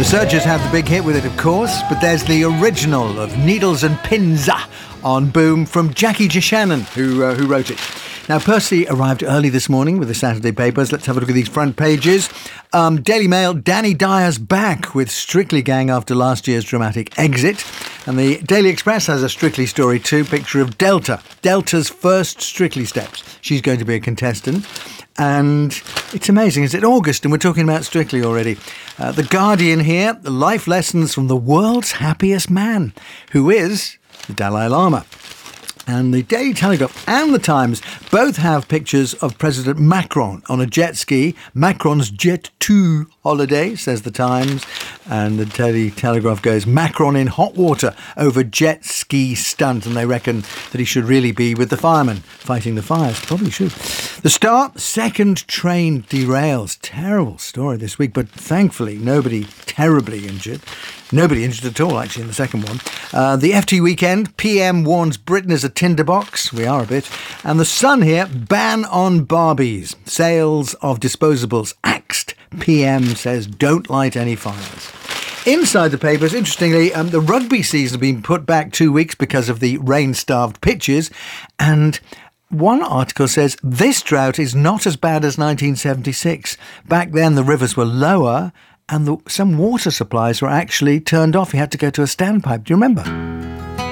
The Searchers had the big hit with it, of course, but there's the original of Needles and Pins on Boom from Jackie Shannon, who wrote it. Now, Percy arrived early this morning with the Saturday papers. Let's have a look at these front pages. Daily Mail, Danny Dyer's back with Strictly gang after last year's dramatic exit. And the Daily Express has a Strictly story too, picture of Delta's first Strictly steps. She's going to be a contestant. And it's amazing, is it August and we're talking about Strictly already. The Guardian here, the life lessons from the world's happiest man, who is the Dalai Lama. And the Daily Telegraph and the Times both have pictures of President Macron on a jet ski. Macron's Jet 2 holiday, says the Times. And the Daily Telegraph goes, Macron in hot water over jet ski stunt. And they reckon that he should really be with the firemen fighting the fires. Probably should. The Star, second train derails. Terrible story this week, but thankfully nobody terribly injured. Nobody injured at all, actually, in the second one. The FT Weekend, PM warns Britain is a tinderbox. We are a bit. And the Sun here, ban on Barbies. Sales of disposables axed. PM says don't light any fires. Inside the papers, interestingly, the rugby season has been put back 2 weeks because of the rain-starved pitches. And one article says this drought is not as bad as 1976. Back then, the rivers were lower and some water supplies were actually turned off. You had to go to a standpipe. Do you remember?